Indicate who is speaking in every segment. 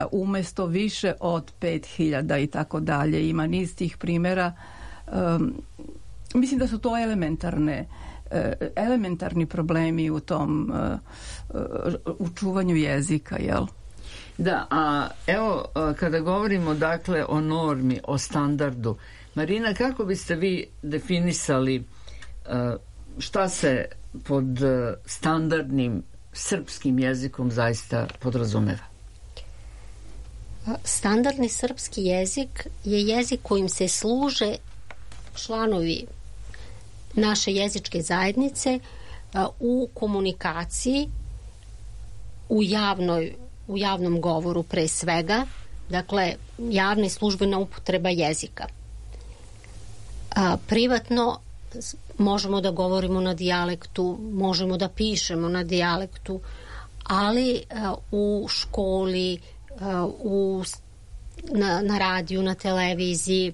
Speaker 1: umesto više od 5000 i tako dalje. Ima niz tih primjera. Mislim da su to elementarni problemi u tom u čuvanju jezika, jel?
Speaker 2: Da, a evo kada govorimo dakle o normi, o standardu, Marina, kako biste vi definisali šta se pod standardnim srpskim jezikom zaista podrazumeva?
Speaker 3: Standardni srpski jezik je jezik kojim se služe članovi naše jezičke zajednice u komunikaciji, u javnom govoru pre svega, dakle javna i službena upotreba jezika. Privatno možemo da govorimo na dijalektu, možemo da pišemo na dijalektu, ali u školi, na radiju, na televiziji,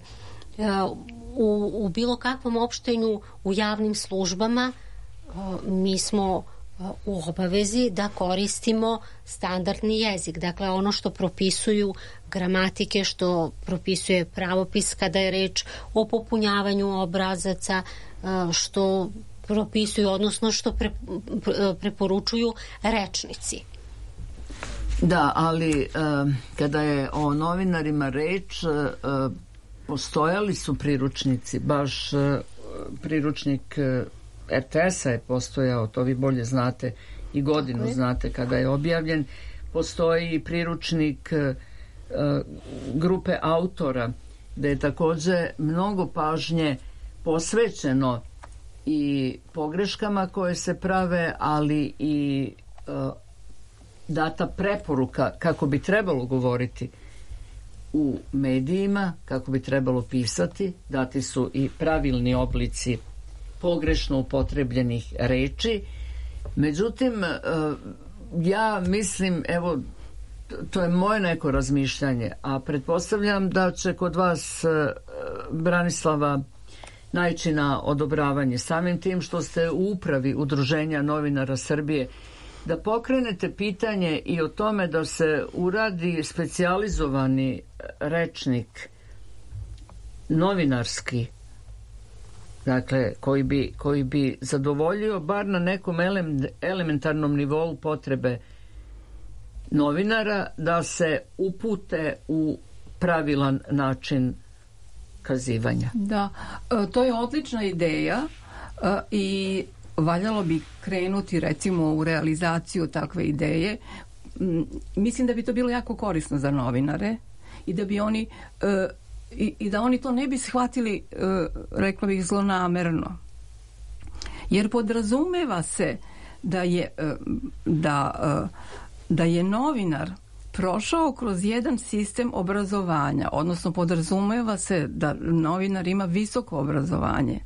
Speaker 3: u bilo kakvom opštenju, u javnim službama, mi smo u obavezi da koristimo standardni jezik. Dakle, ono što propisuju gramatike, što propisuje pravopis kada je reč o popunjavanju obrazaca, što propisuju, odnosno što preporučuju rečnici.
Speaker 2: Da, ali kada je o novinarima reč, postojali su priručnici, baš priručnik RTS-a je postojao, to vi bolje znate i godinu znate kada je objavljen. Postoji i priručnik grupe autora gde je takođe mnogo pažnje posvećeno i pogreškama koje se prave, ali i data preporuka kako bi trebalo govoriti u medijima, kako bi trebalo pisati, dati su i pravilni oblici pogrešno upotrebljenih reči. Međutim, ja mislim, evo, to je moje neko razmišljanje, a pretpostavljam da će kod vas, Branislava, naići na odobravanje. Samim tim što ste u upravi Udruženja novinara Srbije, da pokrenete pitanje i o tome da se uradi specijalizovani rečnik novinarski, dakle, koji bi zadovoljio bar na nekom elementarnom nivou potrebe novinara da se upute u pravilan način kazivanja.
Speaker 1: Da, to je odlična ideja i valjalo bi krenuti recimo u realizaciju takve ideje. Mislim da bi to bilo jako korisno za novinare i da bi oni i da oni to ne bi shvatili, rekla bih, zlonamerno. Jer podrazumeva se da je novinar prošao kroz jedan sistem obrazovanja, odnosno podrazumeva se da novinar ima visoko obrazovanje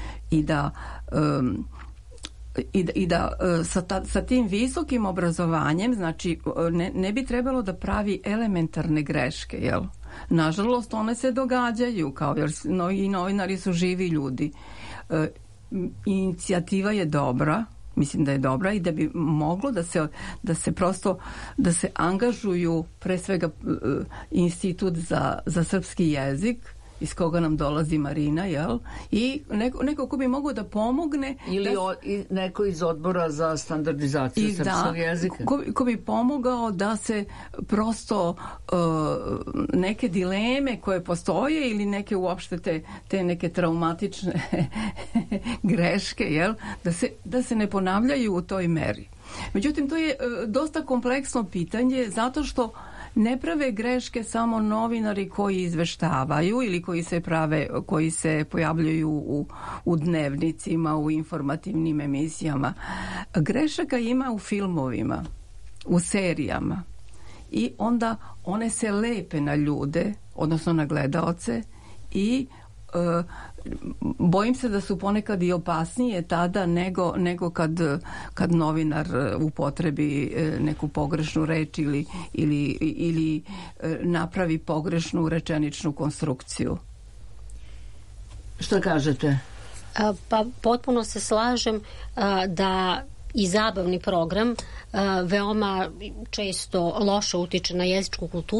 Speaker 1: i da sa tim visokim obrazovanjem, znači ne bi trebalo da pravi elementarne greške, jel? Nažalost, one se događaju, kao jer i novinari su živi ljudi. Inicijativa je dobra, mislim da je dobra i da bi moglo da se angažuju pre svega Institut za srpski jezik, iz koga nam dolazi Marina, jel? I neko ko bi mogao da pomogne.
Speaker 2: Ili neko iz odbora za standardizaciju srpskog jezika.
Speaker 1: Ko bi pomogao da se prosto neke dileme koje postoje ili neke uopšte te neke traumatične greške, jel? Da se ne ponavljaju u toj meri. Međutim, to je dosta kompleksno pitanje zato što ne prave greške samo novinari koji izveštavaju ili koji se pojavljuju u dnevnicima, u informativnim emisijama. Grešaka ima u filmovima, u serijama i onda one se lepe na ljude, odnosno na gledaoce i bojim se da su ponekad i opasnije tada nego kad novinar upotrebi neku pogrešnu reč ili napravi pogrešnu rečeničnu konstrukciju.
Speaker 2: Što kažete?
Speaker 3: Pa potpuno se slažem da i zabavni program veoma često loše utiče na jezičku kulturu